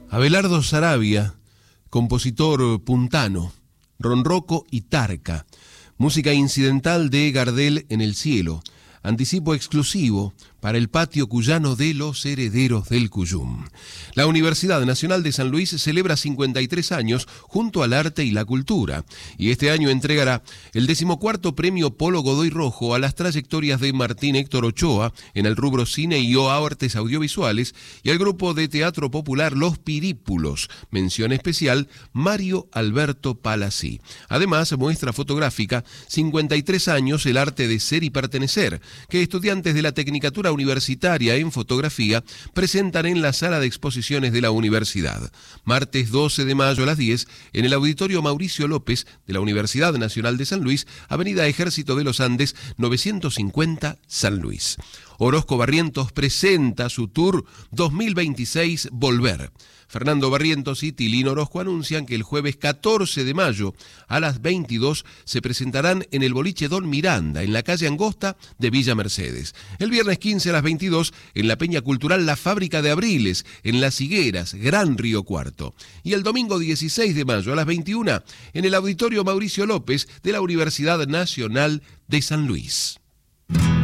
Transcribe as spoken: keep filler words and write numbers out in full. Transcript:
Abelardo Saravia, compositor puntano, Ronroco y Tarca, música incidental de Gardel en el cielo, anticipo exclusivo para el patio cuyano de los herederos del Cuyum. La Universidad Nacional de San Luis celebra cincuenta y tres años junto al arte y la cultura, y este año entregará el decimocuarto premio Polo Godoy Rojo a las trayectorias de Martín Héctor Ochoa en el rubro cine y o artes audiovisuales y al grupo de teatro popular Los Pirípulos, mención especial Mario Alberto Palací. Además, muestra fotográfica cincuenta y tres años el arte de ser y pertenecer, que estudiantes de la Tecnicatura Universitaria en Fotografía presentan en la sala de exposiciones de la universidad. Martes doce de mayo a las diez, en el Auditorio Mauricio López de la Universidad Nacional de San Luis, Avenida Ejército de los Andes, novecientos cincuenta, San Luis. Orozco Barrientos presenta su tour dos mil veintiséis Volver. Fernando Barrientos y Tilín Orozco anuncian que el jueves catorce de mayo a las veintidós se presentarán en el boliche Don Miranda, en la calle Angosta de Villa Mercedes. El viernes quince a las veintidós en la Peña Cultural La Fábrica de Abriles, en Las Higueras, Gran Río Cuarto. Y el domingo dieciséis de mayo a las veintiuna en el Auditorio Mauricio López de la Universidad Nacional de San Luis.